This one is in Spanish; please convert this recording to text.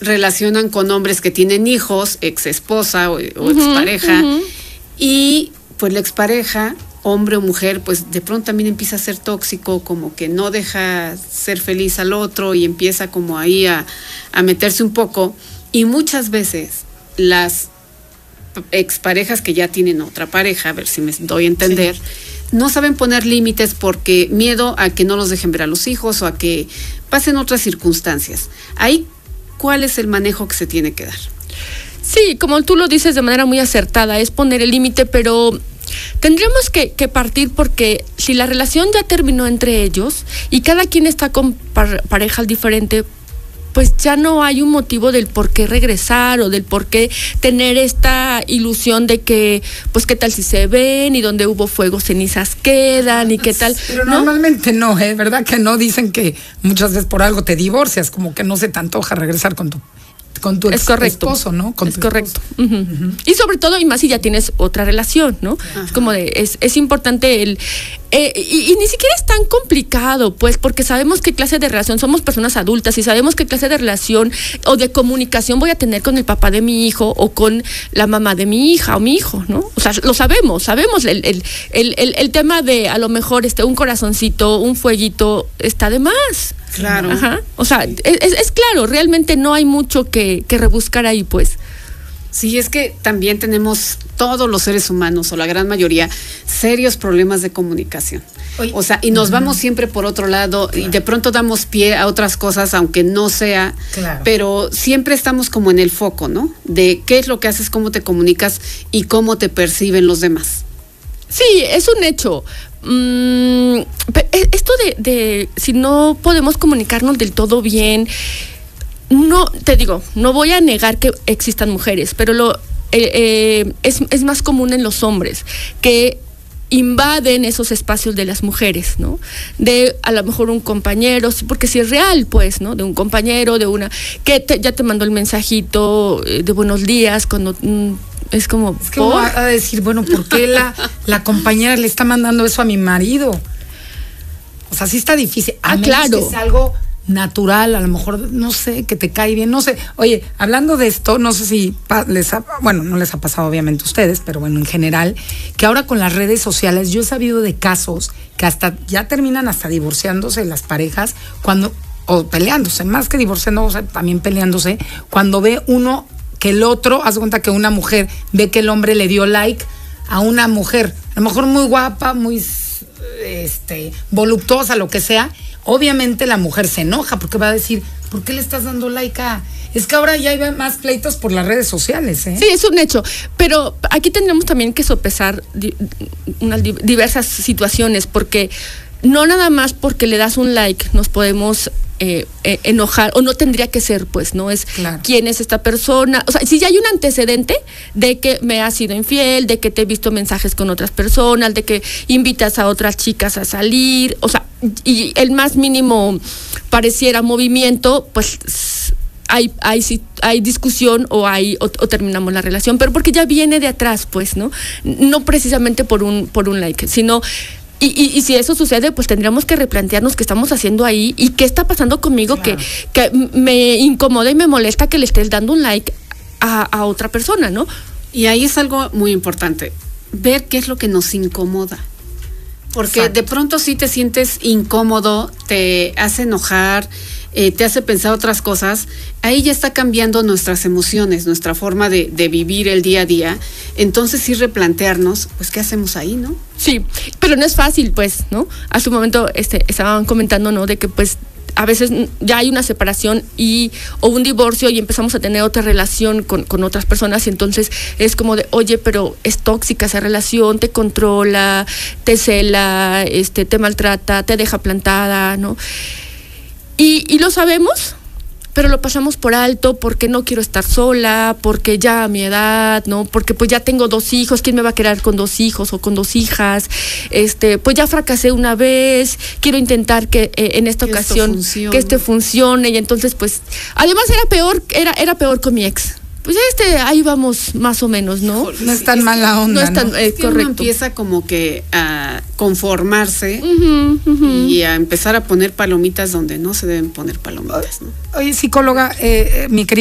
relacionan con hombres que tienen hijos, ex esposa o expareja, y pues la expareja, hombre o mujer, pues de pronto también empieza a ser tóxico, como que no deja ser feliz al otro y empieza como ahí a meterse un poco, y muchas veces las exparejas que ya tienen otra pareja, a ver si me doy a entender, no saben poner límites porque miedo a que no los dejen ver a los hijos o a que pasen otras circunstancias. Ahí, ¿cuál es el manejo que se tiene que dar? Sí, como tú lo dices de manera muy acertada, es poner el límite, pero tendríamos que partir porque si la relación ya terminó entre ellos y cada quien está con parejas diferentes, pues ya no hay un motivo del por qué regresar o del por qué tener esta ilusión de que, pues qué tal si se ven y donde hubo fuego cenizas quedan y qué tal. Pero normalmente no, ¿verdad? Que no, dicen que muchas veces por algo te divorcias, como que no se te antoja regresar con tu esposo, ¿no? Es correcto. Y sobre todo, y más si ya tienes otra relación, ¿no? Es como es importante el... y ni siquiera es tan complicado, pues, porque sabemos qué clase de relación, somos personas adultas y sabemos qué clase de relación o de comunicación voy a tener con el papá de mi hijo o con la mamá de mi hija o mi hijo, ¿no? O sea, lo sabemos el tema de a lo mejor un corazoncito, un fueguito, está de más. Claro. Ajá. O sea, es claro, realmente no hay mucho que rebuscar ahí, pues. Sí, es que también tenemos todos los seres humanos, o la gran mayoría, serios problemas de comunicación. Oye, o sea, y nos vamos siempre por otro lado, y de pronto damos pie a otras cosas, aunque no sea, pero siempre estamos como en el foco, ¿no? De qué es lo que haces, cómo te comunicas y cómo te perciben los demás. Sí, es un hecho. Esto de si no podemos comunicarnos del todo bien, no, te digo, no voy a negar que existan mujeres, pero es más común en los hombres que invaden esos espacios de las mujeres, ¿no? De a lo mejor un compañero, porque si es real, pues, ¿no? De un compañero, de una que ya te mandó el mensajito de buenos días cuando es como uno va a decir, bueno, ¿por qué la compañera le está mandando eso a mi marido? O sea, sí está difícil. Claro. Que es algo natural, a lo mejor, no sé, que te cae bien, no sé. Oye, hablando de esto, no sé si no les ha pasado obviamente a ustedes, pero bueno, en general, que ahora con las redes sociales, yo he sabido de casos que hasta ya terminan hasta divorciándose las parejas, o peleándose, más que divorciándose, también peleándose, cuando ve uno que el otro, haz cuenta que una mujer ve que el hombre le dio like a una mujer, a lo mejor muy guapa, muy voluptuosa, lo que sea. Obviamente la mujer se enoja porque va a decir, ¿por qué le estás dando like a...? Es que ahora ya hay más pleitos por las redes sociales, ¿eh? Sí, es un hecho, pero aquí tendremos también que sopesar diversas situaciones, porque no nada más porque le das un like nos podemos enojar, o no tendría que ser, pues, ¿no? Es quién es esta persona. O sea, si ya hay un antecedente de que me has sido infiel, de que te he visto mensajes con otras personas, de que invitas a otras chicas a salir, o sea, y el más mínimo pareciera movimiento, pues hay discusión o terminamos la relación, pero porque ya viene de atrás, pues, ¿no? No precisamente por un like, sino... Y si eso sucede, pues tendríamos que replantearnos qué estamos haciendo ahí y qué está pasando conmigo, que me incomoda y me molesta que le estés dando un like a otra persona, ¿no? Y ahí es algo muy importante, ver qué es lo que nos incomoda. Porque de pronto sí te sientes incómodo, te hace enojar, te hace pensar otras cosas, ahí ya está cambiando nuestras emociones, nuestra forma de vivir el día a día. Entonces sí replantearnos, pues, ¿qué hacemos ahí, no? Sí, pero no es fácil, pues, ¿no? Hace un momento estaban comentando, ¿no? De que, pues, a veces ya hay una separación o un divorcio y empezamos a tener otra relación con otras personas, y entonces es como de, oye, pero es tóxica esa relación, te controla, te cela, te maltrata, te deja plantada, ¿no? Y lo sabemos, pero lo pasamos por alto porque no quiero estar sola, porque ya a mi edad, ¿no? Porque pues ya tengo 2 hijos, ¿quién me va a quedar con 2 hijos o con 2 hijas? Pues ya fracasé una vez, quiero intentar que en esta ocasión que funcione, y entonces pues además era peor con mi ex. Pues ahí vamos más o menos, ¿no? No es tan mala onda, no es tan, correcto. Uno empieza como que a conformarse y a empezar a poner palomitas donde no se deben poner palomitas, ¿no? Oye, psicóloga, mi querida